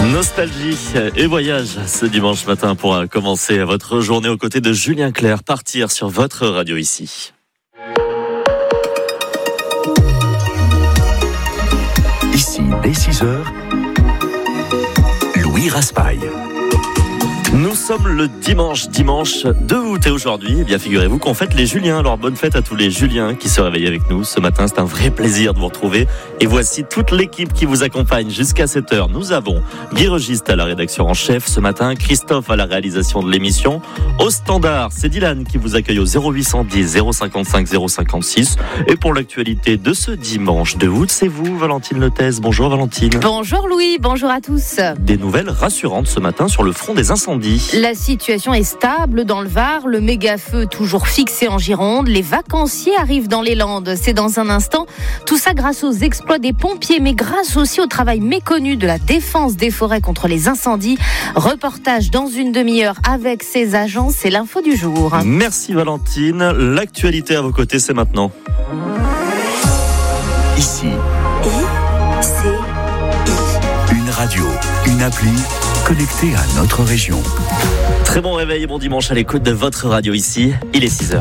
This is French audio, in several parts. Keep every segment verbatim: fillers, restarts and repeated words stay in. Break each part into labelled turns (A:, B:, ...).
A: Nostalgie et voyage ce dimanche matin pour commencer votre journée aux côtés de Julien Clerc. Partir sur votre radio ici.
B: Ici, dès six heures, Louis Raspail.
A: Nous sommes le dimanche, dimanche deux août et aujourd'hui, eh bien figurez-vous qu'on fête les Juliens. Alors bonne fête à tous les Juliens qui se réveillent avec nous ce matin. C'est un vrai plaisir de vous retrouver. Et voici toute l'équipe qui vous accompagne jusqu'à sept heures. Nous avons Guy Registe à la rédaction en chef ce matin, Christophe à la réalisation de l'émission. Au standard, c'est Dylan qui vous accueille au zéro huit cent dix zéro cinquante-cinq zéro cinquante-six. Et pour l'actualité de ce dimanche deux août, c'est vous, Valentine Lethèse. Bonjour Valentine.
C: Bonjour Louis, bonjour à tous.
A: Des nouvelles rassurantes ce matin sur le front des incendies.
C: La situation est stable dans le Var, le méga-feu toujours fixé en Gironde, les vacanciers arrivent dans les Landes, c'est dans un instant. Tout ça grâce aux exploits des pompiers, mais grâce aussi au travail méconnu de la défense des forêts contre les incendies. Reportage dans une demi-heure avec ces agents, c'est l'info du jour.
A: Merci Valentine, l'actualité à vos côtés, c'est maintenant.
B: Ici,
C: I, C, I.
B: une radio, une appli connectée à notre région.
A: Très bon réveil et bon dimanche à l'écoute de votre radio ici. Il est six heures.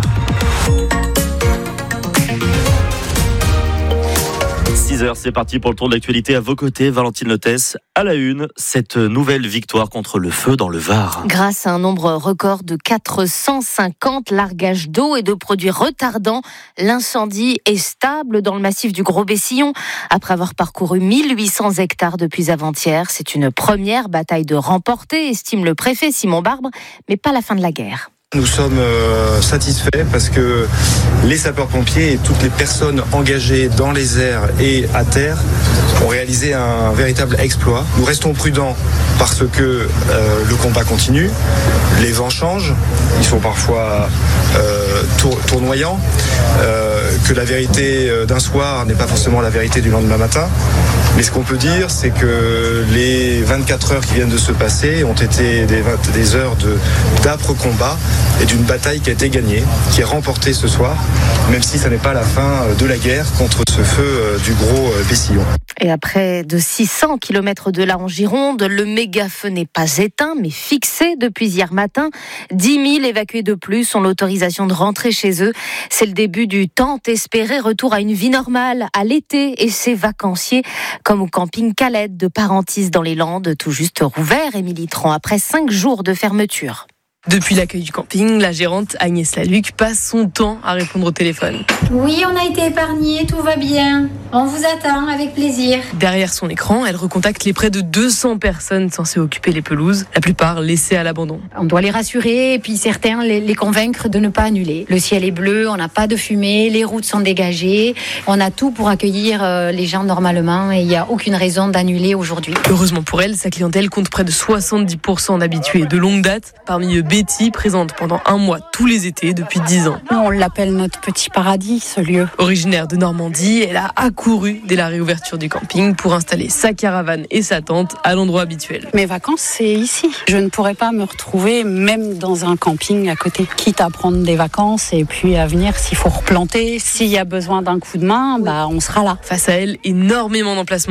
A: six heures, c'est parti pour le tour de l'actualité à vos côtés. Valentine Lethèse, à la une, cette nouvelle victoire contre le feu dans le Var.
C: Grâce à un nombre record de quatre cent cinquante largages d'eau et de produits retardants, l'incendie est stable dans le massif du Gros-Bessillon. Après avoir parcouru mille huit cents hectares depuis avant-hier, c'est une première bataille de remporter, estime le préfet Simon Barbre, mais pas la fin de la guerre.
D: Nous sommes euh, satisfaits parce que les sapeurs-pompiers et toutes les personnes engagées dans les airs et à terre ont réalisé un véritable exploit. Nous restons prudents parce que euh, le combat continue, les vents changent, ils sont parfois euh, tour- tournoyants, euh, que la vérité d'un soir n'est pas forcément la vérité du lendemain matin. Mais ce qu'on peut dire, c'est que les vingt-quatre heures qui viennent de se passer ont été des, vingt, des heures de, d'âpres combats et d'une bataille qui a été gagnée, qui est remportée ce soir, même si ça n'est pas la fin de la guerre contre ce feu du Gros-Bessillon.
C: Et à près de six cents kilomètres de là en Gironde, le méga-feu n'est pas éteint, mais fixé depuis hier matin. dix mille évacués de plus ont l'autorisation de rentrer chez eux. C'est le début du tant espéré retour à une vie normale, à l'été et ses vacanciers, comme au camping Calette de Parentis dans les Landes, tout juste rouvert, Émilie Tran, après cinq jours de fermeture.
E: Depuis l'accueil du camping, la gérante Agnès Laluc passe son temps à répondre au téléphone.
F: Oui, on a été épargnés, tout va bien. On vous attend avec plaisir.
E: Derrière son écran, elle recontacte les près de deux cents personnes censées occuper les pelouses, la plupart laissées à l'abandon.
F: On doit les rassurer et puis certains les, les convaincre de ne pas annuler. Le ciel est bleu, on n'a pas de fumée, les routes sont dégagées. On a tout pour accueillir les gens normalement et il n'y a aucune raison d'annuler aujourd'hui.
E: Heureusement pour elle, sa clientèle compte près de soixante-dix pour cent d'habitués de longue date. Parmi eux, Betty, présente pendant un mois tous les étés depuis dix ans.
G: On l'appelle notre petit paradis, ce lieu.
E: Originaire de Normandie, elle a accouru dès la réouverture du camping pour installer sa caravane et sa tente à l'endroit habituel.
G: Mes vacances, c'est ici. Je ne pourrais pas me retrouver même dans un camping à côté. Quitte à prendre des vacances et puis à venir s'il faut replanter, s'il y a besoin d'un coup de main, bah on sera là.
E: Face à elle, énormément d'emplacements